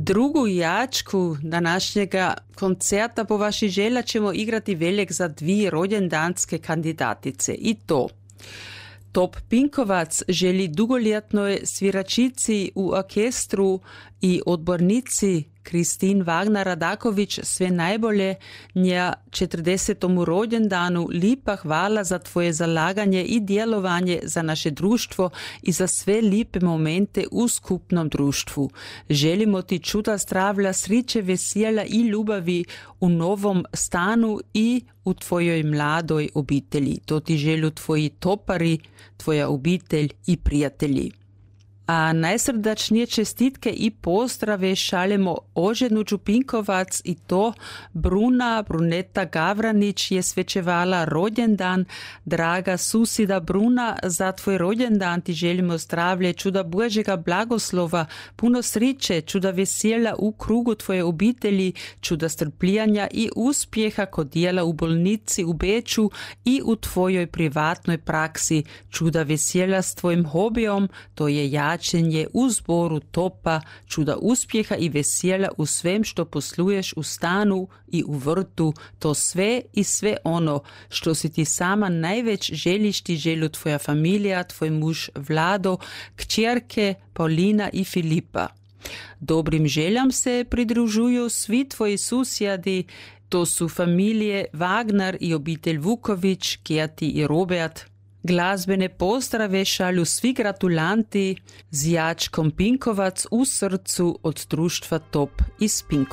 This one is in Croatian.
Drugu jačku današnjega koncerta po vašoj želji ćemo igrati veljek za 2 rođendanske kandidatice. I to Top Pinkovac želi dugoljetnoj sviračici u orkestru i odbornici Kristin Wagner-Radaković sve najbolje nja 40. rođendanu. Lipa hvala za tvoje zalaganje i djelovanje za naše društvo i za sve lipe momente u skupnom društvu. Želimo ti čuda zdravlja, sriće, veselja i ljubavi u novom stanu i u tvojoj mladoj obitelji. To ti želju tvoji topari, tvoja obitelj i prijatelji. A najsrdačnije čestitke i pozdrave šaljemo Oženu Pinkovac i to Bruneta Gavranić je svečevala rođendan. Draga susida Bruna, za tvoj rođendan ti želimo zdravlje, čuda Božjega blagoslova, puno sriće, čuda veselja u krugu tvoje obitelji, čuda strpljanja i uspjeha kod dijela u bolnici u Beču i u tvojoj privatnoj praksi, čuda veselja s tvojim hobijom, to je jačenje u zboru Topa, čuda uspjeha i veselja u svem što posluješ u stanu i u vrtu, to sve i sve ono što si ti sama najveć želiš, ti želju tvoja familija, tvoj muž Vlado, kćerke Paulina i Filipa. Dobrim željam se pridružuju svi tvoji susjedi, to su familije Wagner i obitelj Vuković, Gerti i Robert. Glazbene pozdrave šalju svi gratulanti z jačkom Pinkovac u srcu od društva Top iz Pinkovac.